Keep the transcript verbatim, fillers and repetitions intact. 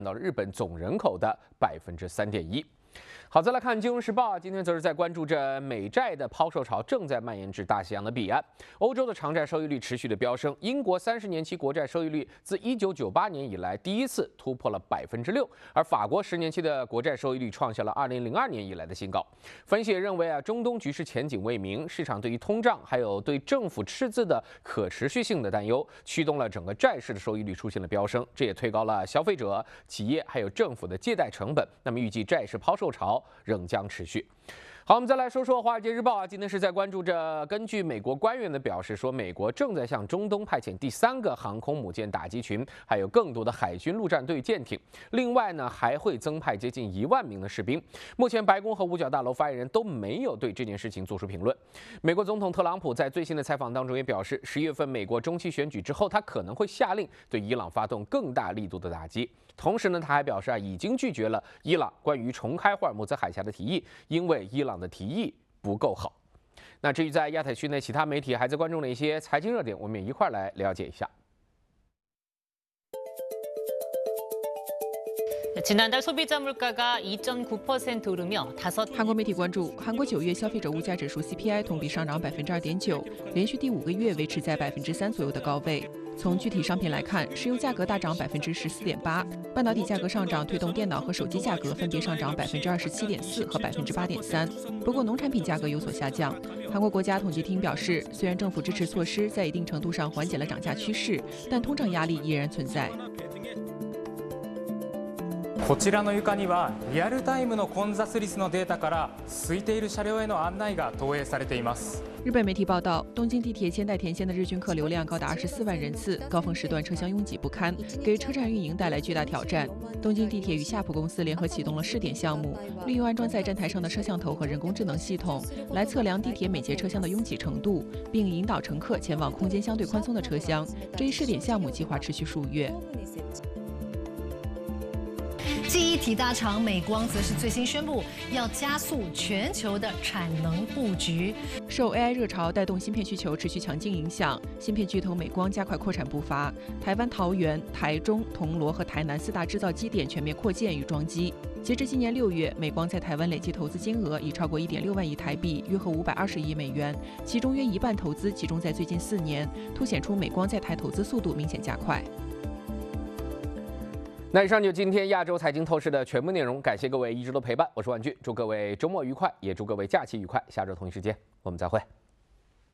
到了日本总人口的百分之三点一。好，再来看《金融时报》，今天则是在关注着美债的抛售潮正在蔓延至大西洋的彼岸。欧洲的长债收益率持续的飙升，英国三十年期国债收益率自一九九八年以来第一次突破了百分之六，而法国十年期的国债收益率创下了二零零二年以来的新高。分析也认为啊，中东局势前景未明，市场对于通胀还有对政府赤字的可持续性的担忧，驱动了整个债市的收益率出现了飙升，这也推高了消费者、企业还有政府的借贷成本。那么预计债市抛售潮仍将持续。好，我们再来说说《华尔街日报》啊，今天是在关注着，根据美国官员的表示说，美国正在向中东派遣第三个航空母舰打击群，还有更多的海军陆战队舰艇。另外呢，还会增派接近一万名的士兵。目前，白宫和五角大楼发言人都没有对这件事情做出评论。美国总统特朗普在最新的采访当中也表示，十月份美国中期选举之后，他可能会下令对伊朗发动更大力度的打击。同时呢，他还表示啊，已经拒绝了伊朗关于重开霍尔木兹海峡的提议，因为伊朗的提议不够好。那至于在亚太区内其他媒体还在关注的一些财经热点，我们也一块来了解一下。 지난달 소비자 물가가 이 점 구 퍼센트 오르며 다섯. 韩国媒体关注，韩国九月消费者物价指数 C P I 同比上涨百分之二点九，连续第五个月维持在百分之三左右的高位。从具体商品来看，石油价格大涨百分之十四点八，半导体价格上涨推动电脑和手机价格分别上涨百分之二十七点四和百分之八点三。不过农产品价格有所下降。韩国国家统计厅表示，虽然政府支持措施在一定程度上缓解了涨价趋势，但通胀压力依然存在。 こちらの床にはリアルタイムの混雑率のデータから空いている車両への案内が投影されています。 日本媒体报道，东京地铁千代田线的日均客流量高达二十四万人次，高峰时段车厢拥挤不堪，给车站运营带来巨大挑战。东京地铁与夏普公司联合启动了试点项目，利用安装在站台上的摄像头和人工智能系统来测量地铁每节车厢的拥挤程度，并引导乘客前往空间相对宽松的车厢。这一试点项目计划持续数月。 记忆体大厂美光则是最新宣布，要加速全球的产能布局。 受 A I 热潮带动芯片需求持续强劲影响，芯片巨头美光加快扩产步伐。台湾桃园、台中、铜锣和台南四大制造基点全面扩建与装机。截至今年六月，美光在台湾累计投资金额已超过一点六万亿台币，约合五百二十亿美元，其中约一半投资集中在最近四年，凸显出美光在台投资速度明显加快。 那以上就今天亚洲财经透视的全部内容，感谢各位一直的陪伴，我是万俊，祝各位周末愉快，也祝各位假期愉快，下周同一时间我们再会。